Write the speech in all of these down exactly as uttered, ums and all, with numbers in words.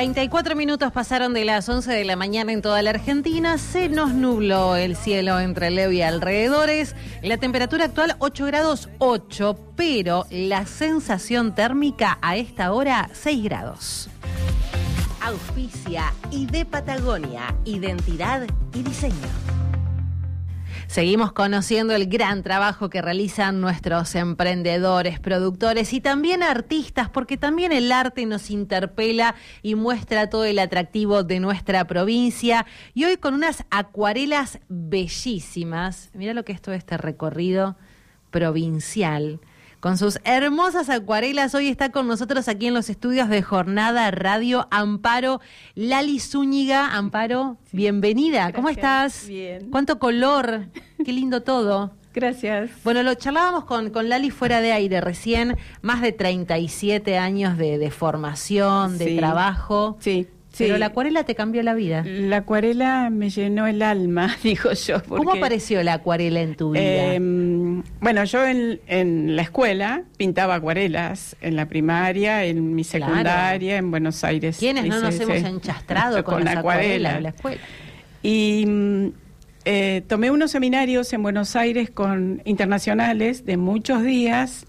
treinta y cuatro minutos pasaron de las once de la mañana en toda la Argentina. Se nos nubló el cielo entre Leo y alrededores. La temperatura actual ocho grados ocho, pero la sensación térmica a esta hora seis grados. Auspicia I D Patagonia, identidad y diseño. Seguimos conociendo el gran trabajo que realizan nuestros emprendedores, productores y también artistas, porque también el arte nos interpela y muestra todo el atractivo de nuestra provincia. Y hoy con unas acuarelas bellísimas. Mira lo que es todo este recorrido provincial. Con sus hermosas acuarelas, hoy está con nosotros aquí en los estudios de Jornada Radio Amparo Lali Zúñiga. Amparo, bienvenida. Gracias. ¿Cómo estás? Bien. ¿Cuánto color? Qué lindo todo. Gracias. Bueno, lo charlábamos con, con Lali fuera de aire recién, más de treinta y siete años de, de formación, de Sí. trabajo. Sí, sí. Pero la acuarela te cambió la vida. La acuarela me llenó el alma, digo yo. Porque, ¿Cómo apareció la acuarela en tu vida? Eh, bueno, yo en, en la escuela pintaba acuarelas, en la primaria, en mi secundaria, Claro. en Buenos Aires. ¿Quiénes no hice nos hemos ese- enchastrado con, con las acuarelas acuarela. de la escuela? Y mm, eh, tomé unos seminarios en Buenos Aires con internacionales de muchos días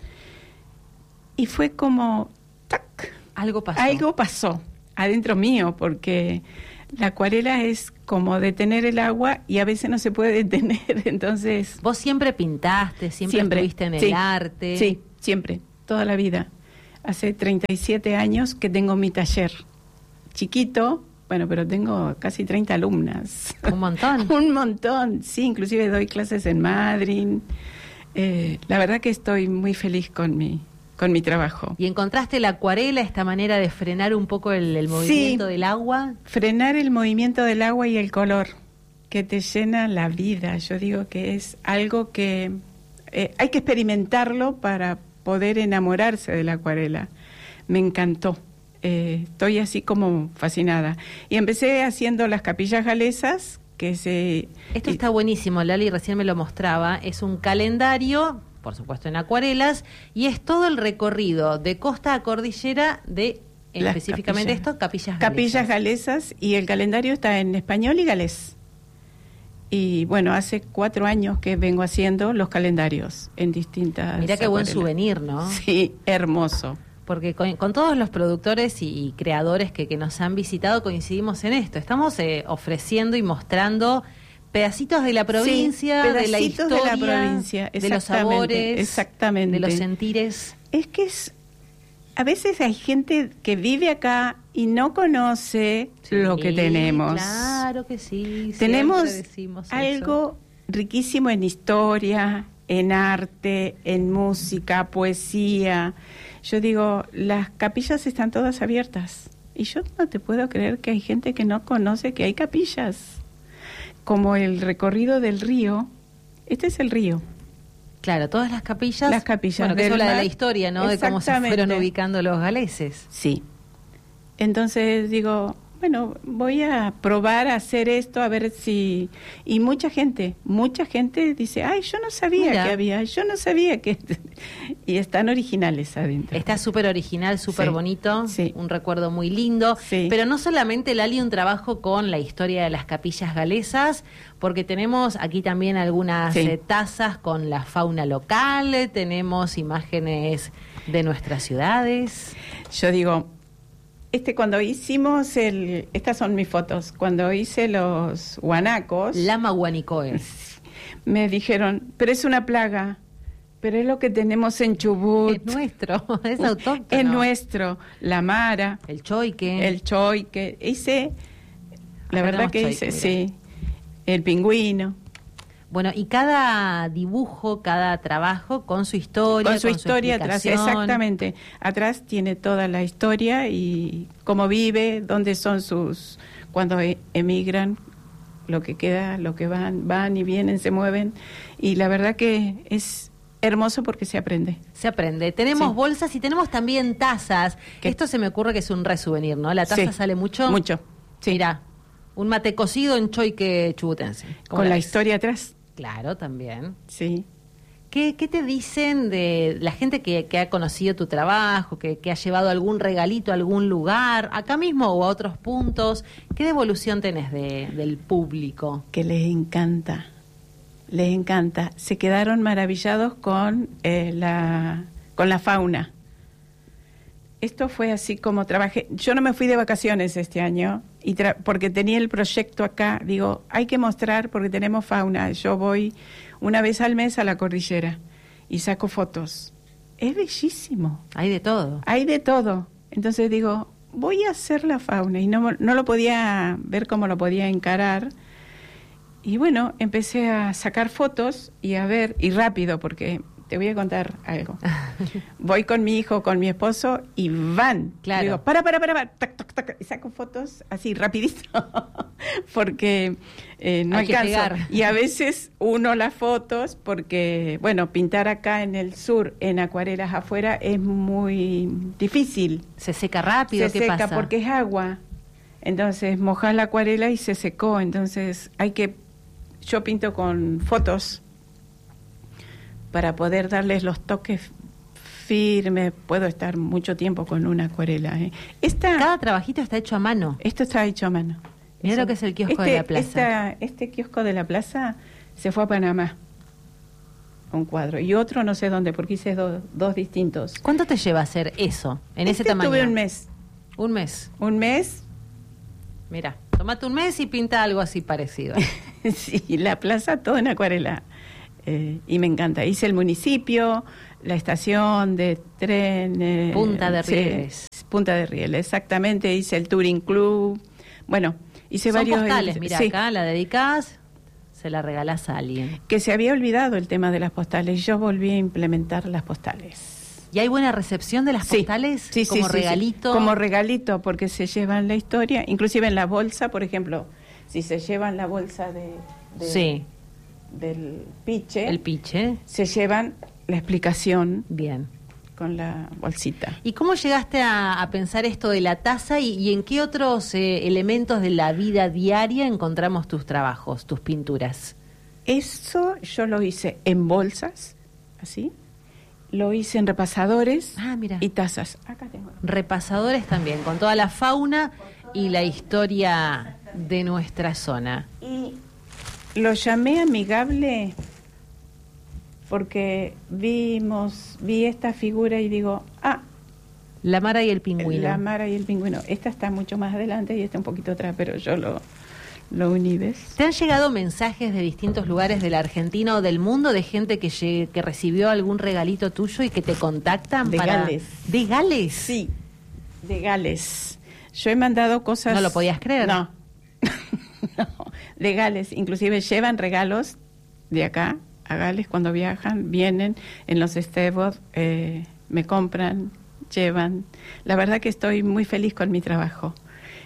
y fue como, ¡tac! Algo pasó. Algo pasó adentro mío, porque la acuarela es como detener el agua y a veces no se puede detener, entonces... Vos siempre pintaste, siempre, Siempre, estuviste en el sí, arte. Sí, siempre, toda la vida. Hace treinta y siete años que tengo mi taller. Chiquito, bueno, pero tengo casi treinta alumnas. Un montón. Un montón, sí, inclusive doy clases en Madrid. Eh, la verdad que estoy muy feliz con mi, con mi trabajo. ¿Y encontraste la acuarela, esta manera de frenar un poco el, el movimiento Sí. del agua? Frenar el movimiento del agua y el color, que te llena la vida. Yo digo que es algo que eh, hay que experimentarlo para poder enamorarse de la acuarela. Me encantó. Eh, estoy así como fascinada. Y empecé haciendo las capillas galesas, que se... Esto está buenísimo, Lali recién me lo mostraba. Es un calendario, por supuesto en acuarelas, y es todo el recorrido de costa a cordillera de, Las específicamente capillas. esto, capillas galesas. Capillas galesas, y el calendario está en español y galés. Y bueno, hace cuatro años que vengo haciendo los calendarios en distintas... Mirá qué buen acuarelas. souvenir, ¿no? Sí, hermoso. Porque con, con todos los productores y, y creadores que, que nos han visitado coincidimos en esto. Estamos eh, ofreciendo y mostrando pedacitos de la provincia, Sí, de la pedacitos historia, de la provincia, de los exactamente, sabores, exactamente. de los sentires. Es que es... A veces hay gente que vive acá y no conoce Sí, lo que tenemos. Claro que sí. Tenemos siempre decimos eso. algo riquísimo en historia, en arte, en música, poesía. Yo digo, las capillas están todas abiertas. Y yo no te puedo creer que hay gente que no conoce que hay capillas. Como el recorrido del río. Este es el río. Claro, todas las capillas. Las capillas Bueno, que del eso habla de la mar. historia, ¿no? De cómo se Exactamente. fueron ubicando los galeses. Sí. Entonces digo, bueno, voy a probar a hacer esto, a ver si... Y mucha gente, mucha gente dice, ay, yo no sabía Mira. que había, yo no sabía que... Y están originales adentro. Está súper original, súper Sí, bonito, sí. un recuerdo muy lindo. Sí. Pero no solamente, Lali, un trabajo con la historia de las capillas galesas, porque tenemos aquí también algunas Sí. eh, tazas con la fauna local, eh, tenemos imágenes de nuestras ciudades. Yo digo, este cuando hicimos el... Estas son mis fotos. Cuando hice los guanacos, Lama Guanicoe. me dijeron, pero es una plaga. Pero es lo que tenemos en Chubut. Es nuestro, es autóctono. Es nuestro. La mara, El choique. el choique. Hice, la Acá verdad tenemos que choique, hice, mira. sí. El pingüino. Bueno, y cada dibujo, cada trabajo con su historia, Con su historia atrás, explicación. exactamente. Atrás tiene toda la historia y cómo vive, dónde son sus... Cuando e- emigran, lo que queda, lo que van, van y vienen, se mueven. Y la verdad que es hermoso porque se aprende. Se aprende. Tenemos Sí. bolsas y tenemos también tazas. ¿Qué? Esto se me ocurre que es un re souvenir, ¿no? La taza Sí, sale mucho. mucho, sí. Mirá, un mate cocido en choique chubutense. ¿Cómo Con la ves? historia atrás, Claro, también. sí. ¿Qué, qué te dicen de la gente que, que ha conocido tu trabajo, que, que ha llevado algún regalito a algún lugar, acá mismo o a otros puntos? ¿Qué devolución tenés de, del público? Que les encanta, les encanta. Se quedaron maravillados con, eh, la, con la fauna. Esto fue así como trabajé. Yo no me fui de vacaciones este año y tra- porque tenía el proyecto acá. Digo, hay que mostrar porque tenemos fauna. Yo voy una vez al mes a la cordillera y saco fotos. Es bellísimo. Hay de todo. Hay de todo. Entonces digo, voy a hacer la fauna y no, no lo podía ver cómo lo podía encarar. Y bueno, empecé a sacar fotos y a ver, y rápido porque... Te voy a contar algo. Voy con mi hijo, con mi esposo y van. Claro. Digo, para, para, para, para, tac, tac, tac, y saco fotos así rapidito porque eh, no Hay que alcanzo. pegar. Y a veces uno las fotos porque, bueno, pintar acá en el sur en acuarelas afuera es muy difícil. ¿Se seca rápido? Se ¿Qué seca pasa? porque es agua. Entonces mojas la acuarela y se secó. Entonces hay que, yo pinto con fotos para poder darles los toques firmes. Puedo estar mucho tiempo con una acuarela. ¿eh? Esta, Cada trabajito está hecho a mano. esto está hecho a mano. Mira Eso. lo que es el kiosco este, de la plaza. esta- este kiosco de la plaza se fue a Panamá, un cuadro. Y otro no sé dónde, porque hice do- dos distintos. ¿Cuánto te lleva hacer eso, en Este ese tamaño? Tuve un mes. Un mes. Un mes, Mira, tomate un mes y pinta algo así parecido. sí, la plaza todo en acuarela. Eh, y me encanta. Hice el municipio, la estación de tren. eh, Punta de sí, Rieles. Punta de Rieles, exactamente. Hice el Touring Club. Bueno, hice Son varios. postales, mira, sí, acá la dedicás, se la regalás a alguien. que se había olvidado el tema de las postales. Yo volví a implementar las postales. ¿Y hay buena recepción de las Sí, postales? sí, sí, como sí, sí. regalito. Como regalito, porque se llevan la historia, inclusive en la bolsa, por ejemplo, si se llevan la bolsa de, de- Sí, del piche, el piche. se llevan la explicación Bien. con la bolsita. ¿Y cómo llegaste a, a pensar esto de la taza y, y en qué otros eh, elementos de la vida diaria encontramos tus trabajos, tus pinturas? Eso yo lo hice en bolsas, así, lo hice en repasadores Ah, mira. y tazas. Acá tengo. Repasadores también, con toda la fauna y la historia de nuestra zona. Y lo llamé amigable porque vimos, vi esta figura y digo, ah, La Mara y el pingüino. la Mara y el pingüino. Esta está mucho más adelante y esta un poquito atrás, pero yo lo, lo uní, ¿ves? ¿Te han llegado mensajes de distintos lugares de la Argentina o del mundo de gente que, llegue- que recibió algún regalito tuyo y que te contactan De para... Gales. ¿De Gales? Sí, de Gales. Yo he mandado cosas... ¿No lo podías creer? No, no, de Gales. Inclusive llevan regalos de acá a Gales cuando viajan, vienen en los stebos, eh, me compran, llevan. La verdad que estoy muy feliz con mi trabajo.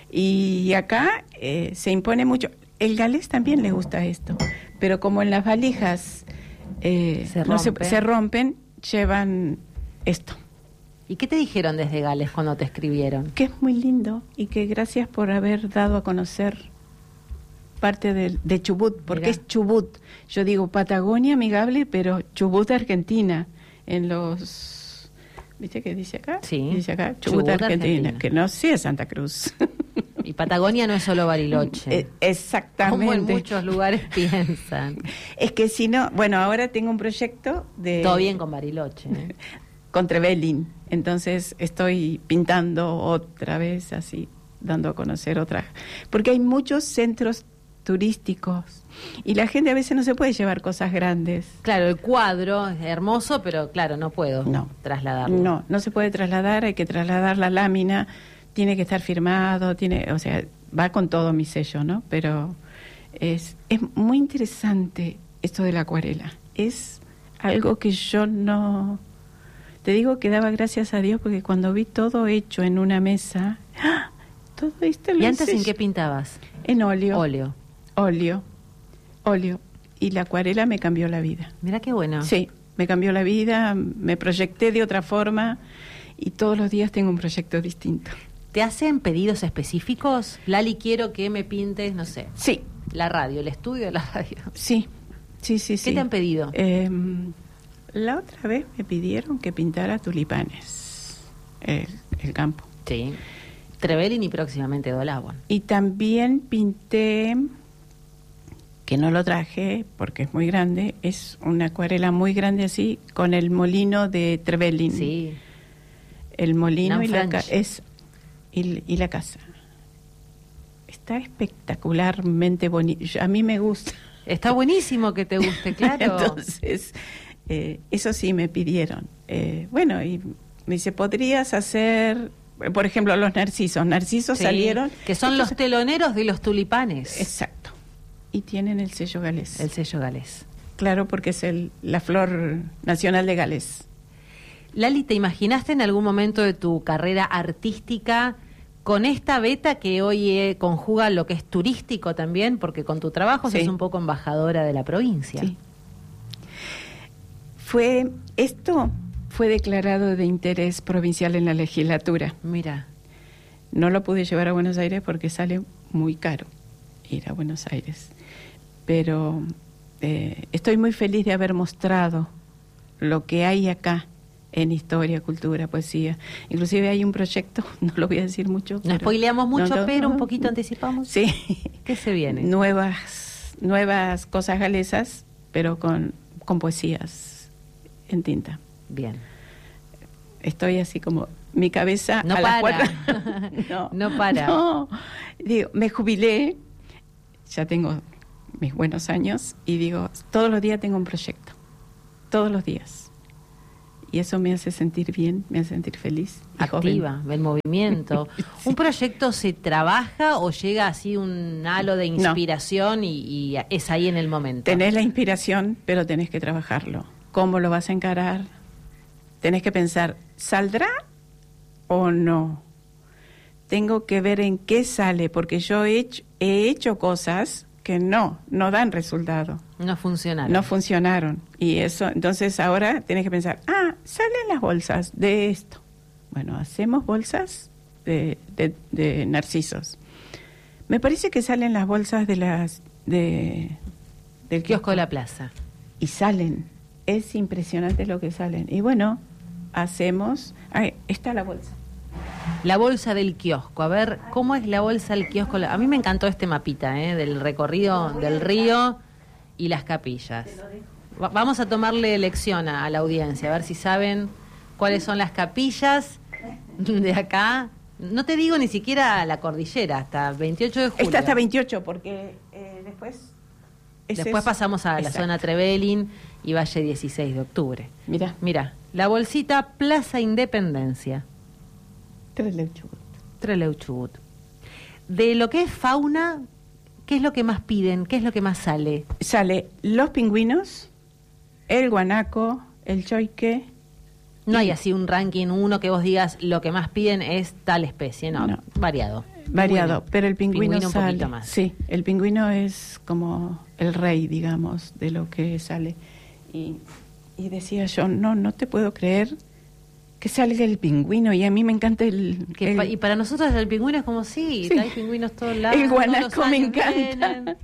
Y acá eh, se impone mucho. El galés también le gusta esto, pero como en las valijas eh, Se no se, rompe. se rompen, llevan esto. ¿Y qué te dijeron desde Gales cuando te escribieron? Que es muy lindo y que gracias por haber dado a conocer parte de, de Chubut, porque Mirá. es Chubut. Yo digo Patagonia amigable, pero Chubut, Argentina, en los... ¿Viste qué dice acá? Sí. Dice acá, Chubut, Chubut, Argentina, Argentina. que no sí es Santa Cruz. Y Patagonia no es solo Bariloche. Eh, Exactamente. Como en muchos lugares piensan. Es que si no, bueno, ahora tengo un proyecto de... Todo bien con Bariloche. ¿eh? con Trevelin. Entonces estoy pintando otra vez así, dando a conocer otras. Porque hay muchos centros turísticos y la gente a veces no se puede llevar cosas grandes. Claro, el cuadro es hermoso, pero claro, no puedo No. trasladarlo. No, no se puede trasladar, hay que trasladar la lámina, tiene que estar firmado, tiene, o sea, va con todo mi sello, ¿no? Pero es, es muy interesante esto de la acuarela. Es algo que yo no... Te digo que daba gracias a Dios porque cuando vi todo hecho en una mesa, ¡ah! Todo esto lo ¿Y antes hice en qué yo. pintabas? En óleo. Óleo. Óleo. Óleo. Y la acuarela me cambió la vida. Mira qué bueno. Sí, me cambió la vida, me proyecté de otra forma y todos los días tengo un proyecto distinto. ¿Te hacen pedidos específicos? Lali, quiero que me pintes, no sé, Sí, la radio, el estudio de la radio. sí, sí, sí. sí. ¿Qué te han pedido? Eh, La otra vez me pidieron que pintara tulipanes, el, el campo. Sí. Trevelin y próximamente Dolabon. Y también pinté, que no lo traje porque es muy grande, es una acuarela muy grande así, con el molino de Trevelin. Sí. El molino y la, ca- French. es, y, y la casa. Está espectacularmente bonito. A mí me gusta. Está buenísimo que te guste, claro. Entonces, eh, eso sí me pidieron. Eh, bueno, y me dice, ¿podrías hacer, por ejemplo, los narcisos? Narcisos Sí, salieron. que son Estos- los teloneros de los tulipanes. Exacto. Y tienen el sello galés. El sello galés. Claro, porque es el, la flor nacional de Gales. Lali, ¿te imaginaste en algún momento de tu carrera artística con esta beta que hoy eh, conjuga lo que es turístico también? Porque con tu trabajo Sí. sos un poco embajadora de la provincia. Sí. Fue, esto fue declarado de interés provincial en la legislatura. Mira, No lo pude llevar a Buenos Aires porque sale muy caro ir a Buenos Aires. Pero eh, estoy muy feliz de haber mostrado lo que hay acá en historia, cultura, poesía. Inclusive hay un proyecto, no lo voy a decir mucho. no pero- spoileamos mucho, no, no, pero un no. poquito anticipamos. Sí. ¿Qué se viene? Nuevas, nuevas cosas galesas, pero con, con poesías en tinta. Bien. Estoy así como mi cabeza No a las para. cuatro. no, No para. No. Digo, me jubilé, ya tengo mis buenos años y digo, todos los días tengo un proyecto, todos los días. Y eso me hace sentir bien, me hace sentir feliz. y Activa, joven. el movimiento. Sí. ¿Un proyecto se trabaja o llega así un halo de inspiración y, y es ahí en el momento? Tenés la inspiración, pero tenés que trabajarlo. ¿Cómo lo vas a encarar? Tenés que pensar, ¿saldrá o no? Tengo que ver en qué sale, porque yo he hecho, he hecho cosas que no, no dan resultado. No funcionaron. No funcionaron. Y eso, entonces ahora tenés que pensar, ah, salen las bolsas de esto. Bueno, hacemos bolsas de, de, de narcisos. Me parece que salen las bolsas de las de del Kiosco de la Plaza. y salen. Es impresionante lo que salen. Y bueno, hacemos, ahí está la bolsa. La bolsa del kiosco. A ver, ¿cómo es la bolsa del kiosco? A mí me encantó este mapita, ¿eh? Del recorrido del río y las capillas. Va- vamos a tomarle lección a, a la audiencia, a ver si saben cuáles son las capillas de acá. No te digo ni siquiera la cordillera, hasta veintiocho de julio. Está hasta veintiocho, porque eh, después... ese Después es- pasamos a la Exacto. zona Trevelin y Valle dieciséis de octubre. Mira, Mira, la bolsita Plaza Independencia. Treleuchubut. Trelew Chubut. De lo que es fauna, ¿qué es lo que más piden? ¿Qué es lo que más sale? Sale los pingüinos, el guanaco, el choique. No Y- hay así un ranking, uno que vos digas lo que más piden es tal especie, no, No. variado. Variado, Pingüino. pero el pingüino, Pingüino un sale. poquito más. Sí, el pingüino es como el rey, digamos, de lo que sale. Y, y decía yo, no, no te puedo creer que salga el pingüino, y a mí me encanta el... Que el- pa- y para nosotros el pingüino es como, sí, Sí. hay pingüinos todos lados. el todos los guanaco me años encanta. vienen.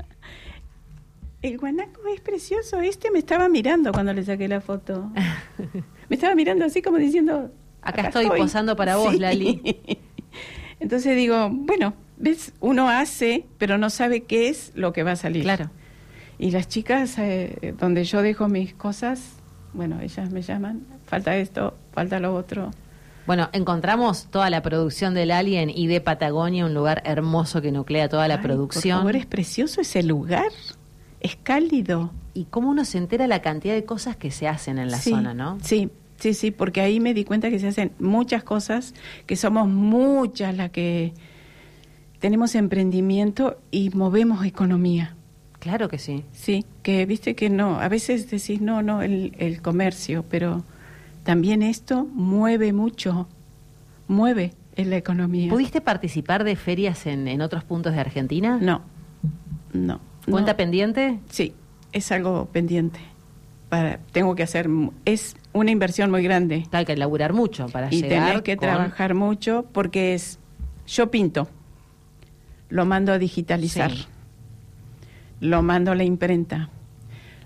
El guanaco es precioso. Este me estaba mirando cuando le saqué la foto. Me estaba mirando así como diciendo... Acá estoy posando para vos, Lali. Entonces digo, bueno, ves, uno hace, pero no sabe qué es lo que va a salir. Claro. Y las chicas, eh, donde yo dejo mis cosas, bueno, ellas me llaman, falta esto, falta lo otro. Bueno, encontramos toda la producción del Alien y de Patagonia, un lugar hermoso que nuclea toda la Ay, producción. Por favor, es precioso ese lugar, es cálido. Y cómo uno se entera la cantidad de cosas que se hacen en la Sí, zona, ¿no? Sí, sí, sí, porque ahí me di cuenta que se hacen muchas cosas, que somos muchas las que tenemos emprendimiento y movemos economía. Claro que sí. Sí, que viste que no, a veces decís no, no, el, el comercio, pero también esto mueve mucho, mueve en la economía. ¿Pudiste participar de ferias en, en otros puntos de Argentina? No, no. ¿Cuenta no. pendiente? Sí, es algo pendiente. Para, tengo que hacer, es una inversión muy grande. Hay que laburar mucho para Y llegar. tenés que con- trabajar mucho porque es, yo pinto, lo mando a digitalizar, Sí. lo mando a la imprenta,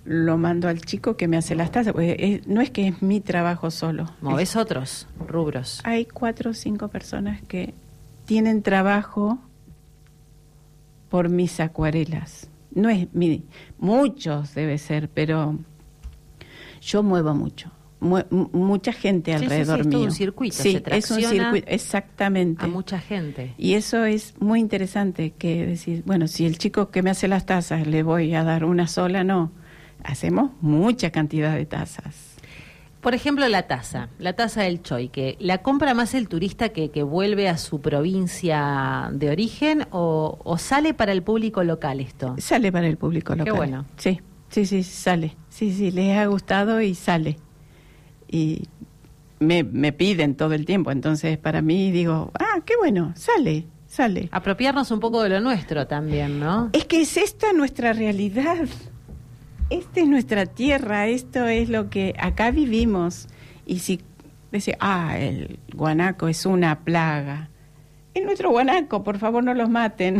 lo mando al chico que me hace las tazas, porque es, no es que es mi trabajo solo. ¿Movés es, otros rubros? Hay cuatro o cinco personas que tienen trabajo por mis acuarelas. No es mi, muchos debe ser, pero yo muevo mucho. Mu- mucha gente alrededor sí, sí, sí, mío. Es todo un circuito, sí, se tracciona es un circuito, exactamente. A mucha gente. Y eso es muy interesante, que decir, bueno, si el chico que me hace las tazas le voy a dar una sola, no. Hacemos mucha cantidad de tazas. Por ejemplo, la taza, la taza del Choy, que la compra más el turista que, que vuelve a su provincia de origen o, o sale para el público local esto. Sale para el público local. Qué bueno. Sí, sí, sí, sale. Sí, sí, les ha gustado y sale. Y me, me piden todo el tiempo, entonces para mí digo, ah, qué bueno, sale, sale. Apropiarnos un poco de lo nuestro también, ¿no? Es que es esta nuestra realidad. Esta es nuestra tierra, esto es lo que acá vivimos. Y si dice, ah, el guanaco es una plaga. Es nuestro guanaco, por favor no los maten.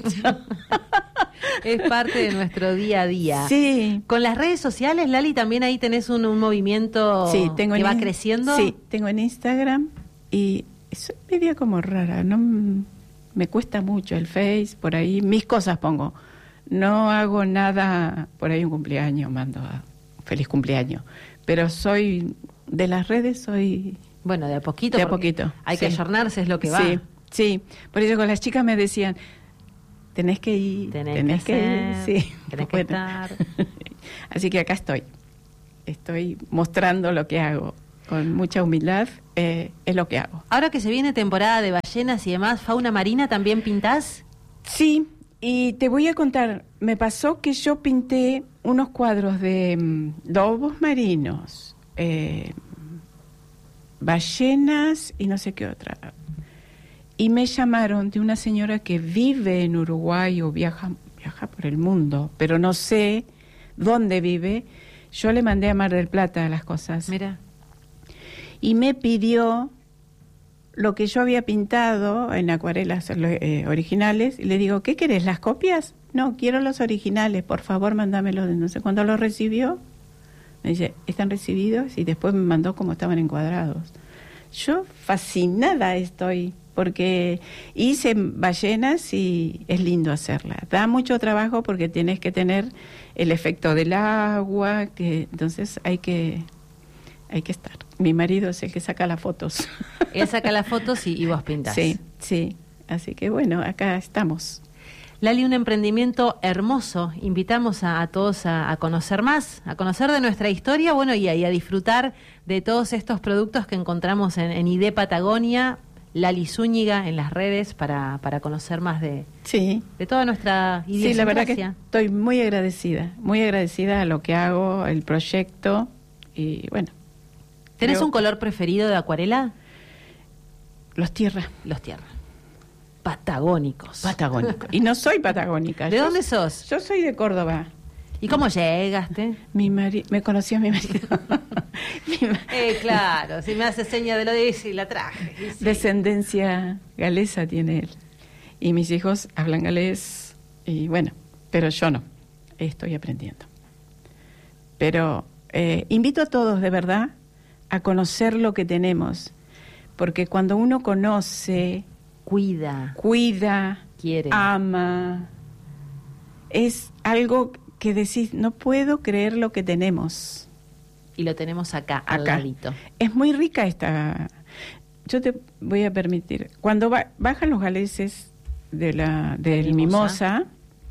Es parte de nuestro día a día. Sí. Con las redes sociales, Lali, también ahí tenés un, un movimiento sí, tengo que en va in- creciendo. Sí, tengo en Instagram y soy media como rara, no m- me cuesta mucho el Face, por ahí mis cosas pongo. No hago nada, por ahí un cumpleaños, mando a feliz cumpleaños, pero soy, de las redes soy... Bueno, de a poquito. De a porque poquito, Hay que sí. ayornarse, es lo que va. Sí, sí, por eso con las chicas me decían, tenés que ir, Tenés, tenés, que, que, hacer, ir, sí. tenés que Bueno. estar. Así que acá estoy, estoy mostrando lo que hago, con mucha humildad, eh, es lo que hago. Ahora que se viene temporada de ballenas y demás, fauna marina, ¿también pintás? Sí, y te voy a contar, me pasó que yo pinté unos cuadros de mm, lobos marinos, eh, ballenas y no sé qué otra. Y me llamaron de una señora que vive en Uruguay o viaja, viaja por el mundo, pero no sé dónde vive. Yo le mandé a Mar del Plata las cosas. Mira. Y me pidió lo que yo había pintado en acuarelas eh, originales, y le digo, ¿qué querés, las copias? No, quiero los originales, por favor, mándamelo. No sé, cuando los recibió, me dice, ¿están recibidos? Y después me mandó cómo estaban encuadrados. Yo fascinada estoy, porque hice ballenas y es lindo hacerla. Da mucho trabajo porque tienes que tener el efecto del agua, que entonces hay que... Hay que estar. Mi marido es el que saca las fotos. Él saca las fotos y, y vos pintás. Sí, sí. Así que bueno, acá estamos. Lali, un emprendimiento hermoso. Invitamos a, a todos a, a conocer más, a conocer de nuestra historia, bueno, y a, y a disfrutar de todos estos productos que encontramos en, en I D Patagonia, Lali Zúñiga en las redes para, para conocer más de, Sí. de toda nuestra idiosincrasia. Sí, la verdad que estoy muy agradecida, muy agradecida a lo que hago, el proyecto y bueno. ¿Tenés creo- un color preferido de acuarela? Los tierra. Los tierra. Patagónicos. Patagónico. Y no soy patagónica. ¿De yo- dónde sos? Yo soy de Córdoba. ¿Y cómo llegaste? Mi mari me conoció mi marido. Mi ma- Eh, claro, si me hace seña de lo de y la traje. Y sí. Descendencia galesa tiene él. Y mis hijos hablan galés. Y bueno, pero yo no. Estoy aprendiendo. Pero eh, invito a todos, de verdad, a conocer lo que tenemos. Porque cuando uno conoce, Cuida, cuida, quiere. ama, es algo que decís, no puedo creer lo que tenemos. Y lo tenemos acá, al Acá. ladito. Es muy rica esta... Yo te voy a permitir. Cuando ba- bajan los galeses de la, del Mimosa. Mimosa,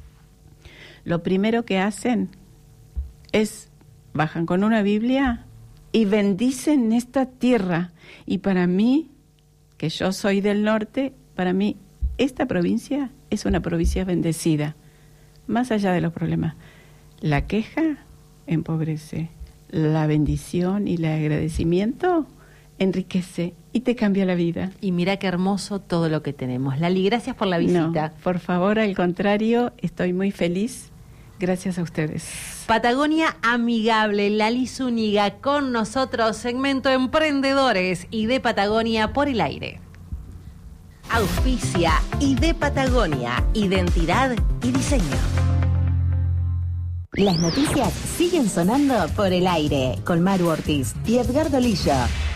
lo primero que hacen es, bajan con una Biblia y bendicen esta tierra. Y para mí, que yo soy del norte, para mí esta provincia es una provincia bendecida. Más allá de los problemas. La queja empobrece. La bendición y el agradecimiento enriquece y te cambia la vida. Y mira qué hermoso todo lo que tenemos. Lali, gracias por la visita. No, por favor, al contrario, estoy muy feliz. Gracias a ustedes. Patagonia Amigable, Lali Zúñiga con nosotros, segmento Emprendedores y de Patagonia por el aire. Auspicia I D Patagonia, identidad y diseño. Las noticias siguen sonando por el aire con Maru Ortiz y Edgardo Lillo.